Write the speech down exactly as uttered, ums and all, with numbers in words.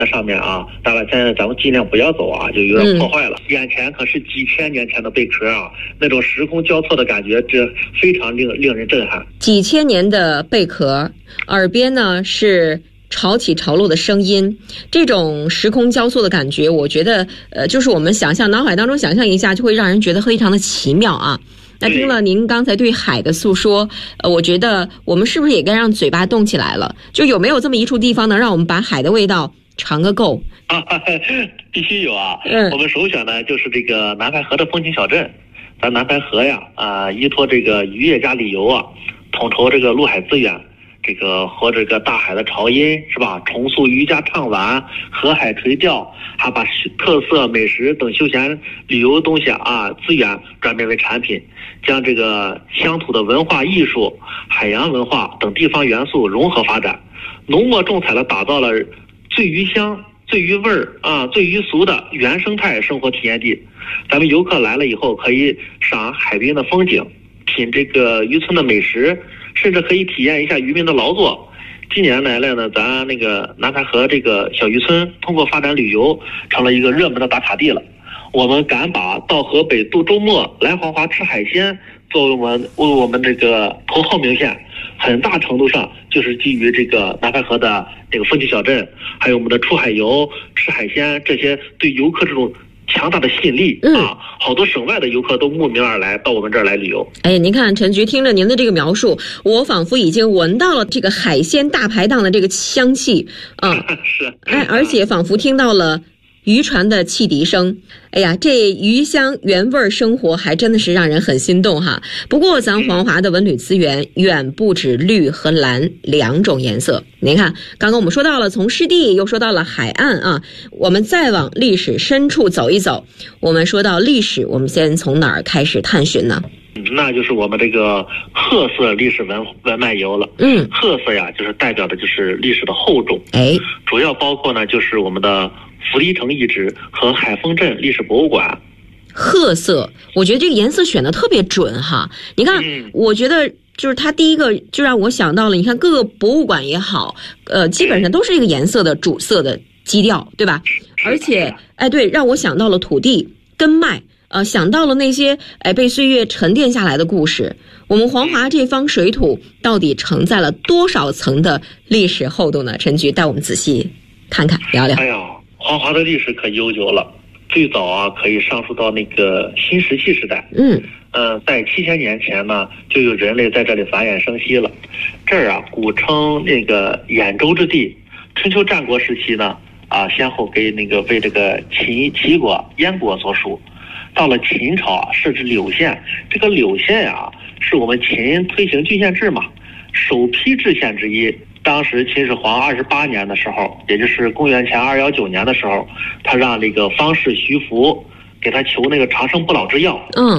那上面啊，当然现在咱们尽量不要走啊，就有点破坏了。嗯、眼前可是几千年前的贝壳啊，那种时空交错的感觉，这非常令令人震撼。 几千年的贝壳，耳边呢是潮起潮落的声音，这种时空交错的感觉，我觉得呃，就是我们想象脑海当中想象一下，就会让人觉得非常的奇妙啊。那听了您刚才对海的诉说，呃，我觉得我们是不是也该让嘴巴动起来了？就有没有这么一处地方能让我们把海的味道尝个够？ 啊，必须有啊！嗯，我们首选呢就是这个南戴河的风情小镇。咱南戴河呀，啊、呃，依托这个渔业加旅游啊，统筹这个陆海资源，这个和这个大海的潮音是吧？重塑渔家唱晚，河海垂钓，还把特色美食等休闲旅游东西啊资源转变为产品，将这个乡土的文化艺术、海洋文化等地方元素融合发展，浓墨重彩的打造了最鱼香、最鱼味儿啊、最鱼俗的原生态生活体验地。咱们游客来了以后，可以赏海滨的风景，品这个渔村的美食，甚至可以体验一下渔民的劳作。近年来呢，咱那个南戴河这个小渔村通过发展旅游，成了一个热门的打卡地了。我们敢把到河北度周末来黄华吃海鲜作为我们为我们这个头号名片，很大程度上就是基于这个南戴河的这个风情小镇，还有我们的出海游、吃海鲜这些对游客这种强大的吸引力、嗯、啊，好多省外的游客都慕名而来到我们这儿来旅游。 哎，您看陈局，听着您的这个描述，我仿佛已经闻到了这个海鲜大排档的这个香气啊， 是， 哎，而且仿佛听到了渔船的汽笛声。哎呀，这鱼香原味生活还真的是让人很心动哈。不过咱黄华的文旅资源远不止绿和蓝两种颜色。您看，刚刚我们说到了从湿地，又说到了海岸啊，我们再往历史深处走一走。我们说到历史，我们先从哪儿开始探寻呢？ 那就是我们这个褐色历史文文漫游了。嗯，褐色呀，就是代表的就是历史的厚重。哎，主要包括呢，就是我们的福堤城遗址和海丰镇历史博物馆。 褐色，我觉得这个颜色选的特别准哈。你看，嗯、我觉得就是它第一个就让我想到了，你看各个博物馆也好，呃，基本上都是这个颜色的主色的基调，对吧？而且，哎，对，让我想到了土地根脉。呃，想到了那些哎被岁月沉淀下来的故事。我们黄华这方水土到底承载了多少层的历史厚度呢？陈局带我们仔细看看聊聊。 哎呀，黄华的历史可悠久了，最早啊可以上溯到那个新石器时代。嗯，呃，在七千年前呢，就有人类在这里繁衍生息了。这儿啊古称那个兖州之地。春秋战国时期呢，啊先后给那个为这个秦、齐国、燕国所属。到了秦朝啊，设置柳县。这个柳县啊，是我们秦推行郡县制嘛，首批制县之一。当时秦始皇二十八年的时候，也就是公元前二幺九年的时候，他让那个方士徐福给他求那个长生不老之药。嗯。